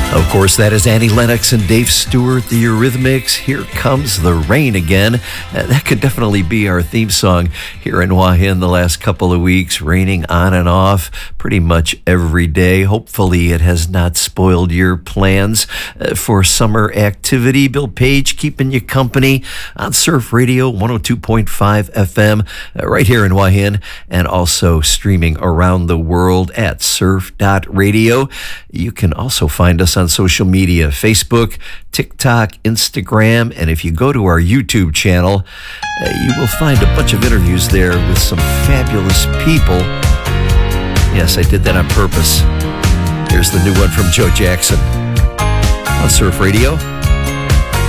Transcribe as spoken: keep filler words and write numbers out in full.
Of course, that is Annie Lennox and Dave Stewart, the Eurythmics. Here Comes the Rain Again. Uh, that could definitely be our theme song here in Wahin the last couple of weeks, raining on and off pretty much every day. Hopefully it has not spoiled your plans uh, for summer activity. Bill Page keeping you company on Surf Radio one oh two point five F M uh, right here in Wahin, and also streaming around the world at surf dot radio. You can also find us on social media, Facebook, TikTok, Instagram, and if you go to our YouTube channel, uh, you will find a bunch of interviews there with some fabulous people. Yes, I did that on purpose. Here's the new one from Joe Jackson on Surf Radio.